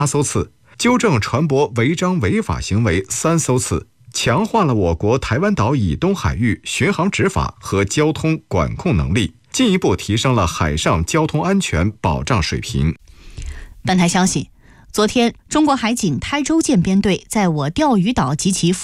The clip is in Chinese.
艘次，纠正船舶违章违法行为3艘次，强化了我国台湾岛以东海域巡航执法和交通管控能力，进一步提升了海上交通安全保障水平。 本台消息，昨天，中国海警台州舰编队在我钓鱼岛及其